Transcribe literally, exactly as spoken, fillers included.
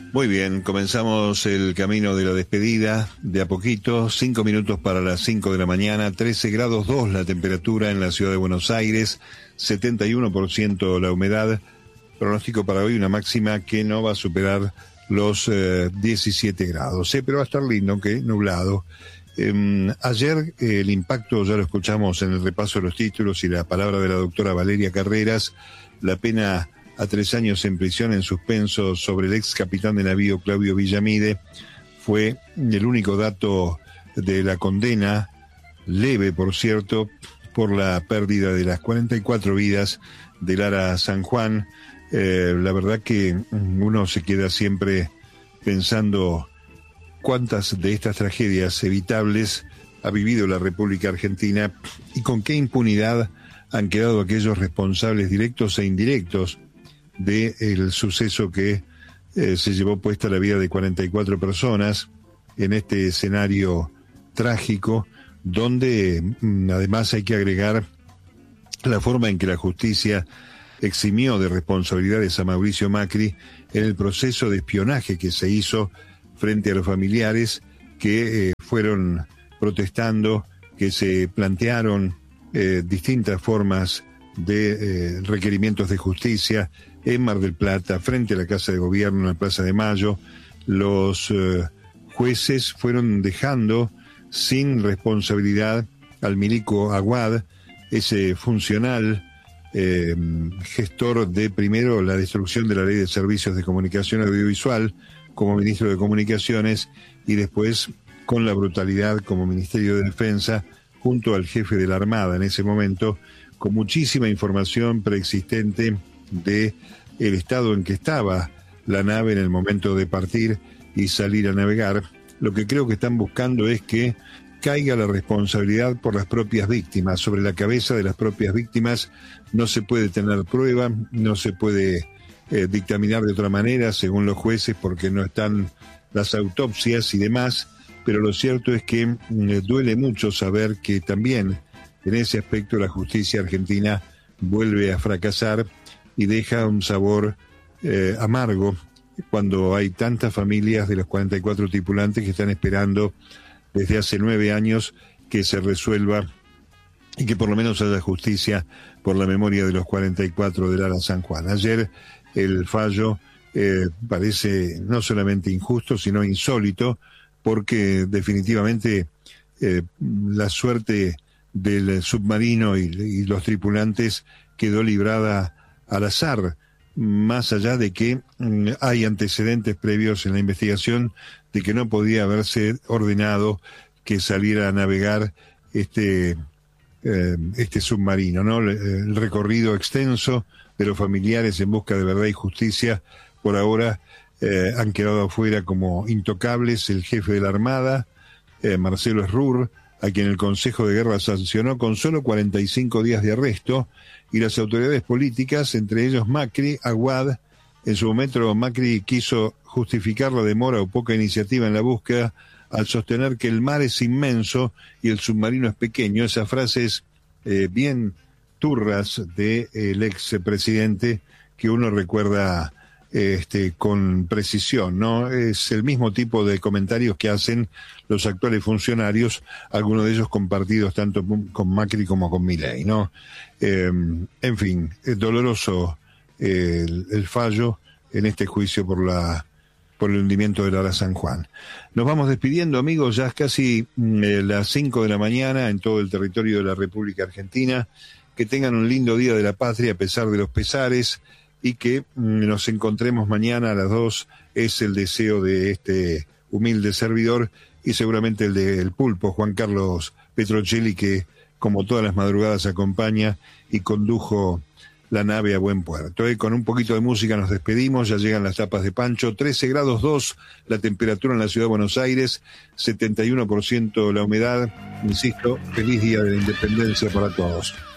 Muy bien, comenzamos el camino de la despedida de a poquito, cinco minutos para las cinco de la mañana, trece grados dos la temperatura en la ciudad de Buenos Aires, setenta y uno por ciento la humedad, pronóstico para hoy una máxima que no va a superar los eh, diecisiete grados, ¿eh? Pero va a estar lindo, que nublado. Eh, ayer eh, el impacto, ya lo escuchamos en el repaso de los títulos y la palabra de la doctora Valeria Carreras, la pena a tres años en prisión en suspenso sobre el ex capitán de navío Claudio Villamide fue el único dato de la condena, leve por cierto, por la pérdida de las cuarenta y cuatro vidas de Lara San Juan. Eh, la verdad que uno se queda siempre pensando cuántas de estas tragedias evitables ha vivido la República Argentina y con qué impunidad han quedado aquellos responsables directos e indirectos del suceso que eh, se llevó puesta la vida de cuarenta y cuatro personas en este escenario trágico, donde mm, además hay que agregar la forma en que la justicia eximió de responsabilidades a Mauricio Macri en el proceso de espionaje que se hizo frente a los familiares que eh, fueron protestando, que se plantearon eh, distintas formas de eh, requerimientos de justicia en Mar del Plata, frente a la Casa de Gobierno, en la Plaza de Mayo. Los eh, jueces fueron dejando sin responsabilidad al milico Aguad, ese funcional, eh, gestor de primero la destrucción de la Ley de Servicios de Comunicación Audiovisual como ministro de Comunicaciones y después con la brutalidad como Ministerio de Defensa junto al jefe de la Armada en ese momento, con muchísima información preexistente de el estado en que estaba la nave en el momento de partir y salir a navegar. Lo que creo que están buscando es que caiga la responsabilidad por las propias víctimas. Sobre la cabeza de las propias víctimas no se puede tener prueba, no se puede eh, dictaminar de otra manera según los jueces porque no están las autopsias y demás, pero lo cierto es que eh, duele mucho saber que también en ese aspecto la justicia argentina vuelve a fracasar y deja un sabor eh, amargo cuando hay tantas familias de los cuarenta y cuatro tripulantes que están esperando desde hace nueve años que se resuelva y que por lo menos haya justicia por la memoria de los cuarenta y cuatro de Lara San Juan. Ayer el fallo eh, parece no solamente injusto, sino insólito, porque definitivamente eh, la suerte del submarino y, y los tripulantes quedó librada al azar, más allá de que mm, hay antecedentes previos en la investigación de que no podía haberse ordenado que saliera a navegar este, eh, este submarino, ¿no? El recorrido extenso de los familiares en busca de verdad y justicia, por ahora eh, han quedado afuera como intocables el jefe de la Armada, eh, Marcelo Esrur, a quien el Consejo de Guerra sancionó con solo cuarenta y cinco días de arresto, y las autoridades políticas, entre ellos Macri, Aguad. En su momento Macri quiso justificar la demora o poca iniciativa en la búsqueda al sostener que el mar es inmenso y el submarino es pequeño. Esas frases eh, bien turras del ex presidente que uno recuerda este, con precisión, ¿no? Es el mismo tipo de comentarios que hacen los actuales funcionarios, algunos de ellos compartidos tanto con Macri como con Milei, ¿no? Eh, en fin, es doloroso eh, el, el fallo en este juicio por la por el hundimiento de Lara San Juan. Nos vamos despidiendo, amigos, ya es casi eh, las cinco de la mañana en todo el territorio de la República Argentina. Que tengan un lindo Día de la Patria a pesar de los pesares y que mm, nos encontremos mañana a las dos, es el deseo de este humilde servidor y seguramente el del pulpo Juan Carlos Petrocelli, que como todas las madrugadas acompaña y condujo la nave a buen puerto. Eh, con un poquito de música nos despedimos, ya llegan las tapas de Pancho, trece grados dos la temperatura en la ciudad de Buenos Aires, setenta y uno por ciento la humedad. Insisto, feliz Día de la Independencia para todos.